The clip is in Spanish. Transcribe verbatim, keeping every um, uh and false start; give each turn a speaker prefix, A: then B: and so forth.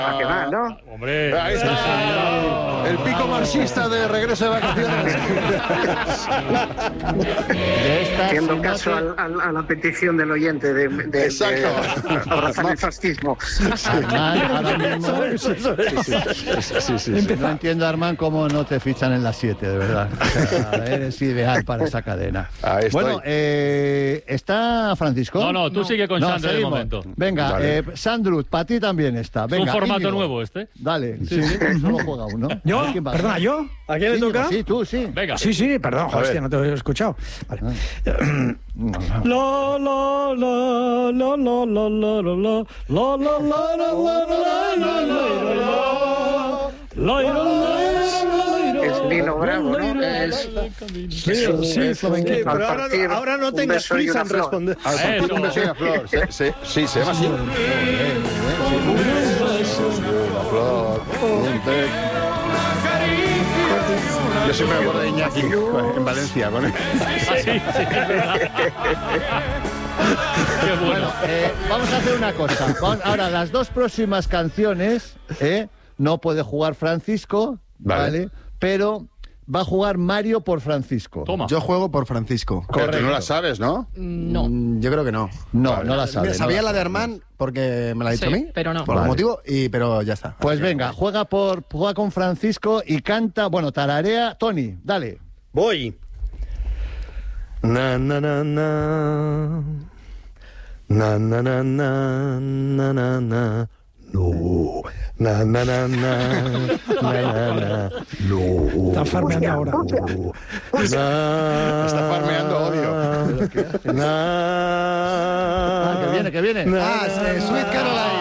A: ¿A qué más, no?
B: Hombre,
C: ahí está. El pico marxista de regreso de vacaciones.
A: Haciendo caso al, al, a la petición del oyente de, de, de, de abrazar el fascismo.
D: Armand, ahora mismo... Sí, sí, sí, sí. No entiendo, Armand, cómo no te fichan en las siete, de verdad. O sea, eres ideal para esa cadena.
C: Ahí estoy.
D: Bueno, eh, ¿está Francisco?
B: No, no, tú sigue con
D: No,
B: Sandro de
D: seguimos.
B: momento.
D: Venga,
C: Vale.
D: eh, Sandro, para ti también está. Venga,
B: es un formato
D: Íñigo.
B: nuevo este.
D: Dale, sí, sí, solo juega uno.
E: ¿Yo?
D: A ver quién va.
E: Perdona, ¿yo?
F: ¿A quién le
D: Íñigo,
F: toca?
D: Sí, tú, sí.
B: Venga.
E: Sí, sí, perdón,
C: ver.
E: hostia, no te he escuchado. Vale.
F: La, la, la, la, la, la, la, la, la, la, la, la, la, la, la, la, la,
A: Es Nino Bravo, ¿no? Es,
F: Sí,
A: es un-
F: sí,
A: es un-
F: flamenquito.
A: al
F: Pero ahora,
A: partir,
F: ahora no
A: un
F: tengas
A: beso y
F: prisa
A: una
F: en
A: flor.
F: responder.
C: Al partir
B: Eso.
C: un beso y una flor. Se- se- sí, se llama así. Un beso y una flor, un té. Yo siempre me acuerdo de Iñaki en Valencia. Con él.
B: Ah, sí, sí, es verdad. Qué bueno.
D: Bueno, eh, vamos a hacer una cosa. Vamos- ahora, las dos próximas canciones, eh, no puede jugar Francisco,
C: Vale.
D: ¿vale? Pero va a jugar Mario por Francisco.
B: Toma.
G: Yo juego por Francisco.
C: Pero tú
D: Correcto.
C: no la sabes, ¿no?
H: No.
G: Mm, Yo creo que no.
D: No, no la sabe.
G: Mira,
D: no
G: sabía la de
D: sabe.
G: Armand porque me la ha dicho
H: Sí,
G: a mí.
H: pero no.
G: Por
D: Vale.
G: algún motivo, y, pero ya está.
D: Pues venga, juega por juega con Francisco y canta, bueno, tararea. Tony, dale.
F: Voy. Na, na, na, na. Na, na, na, na, na, na, na. No. Na, na, na, na. Na, na, na. No.
E: Está farmeando ahora.
F: Na,
C: Está farmeando odio.
F: Na,
D: Ah, que viene, que viene.
F: na,
G: Ah, sí, Sweet Caroline.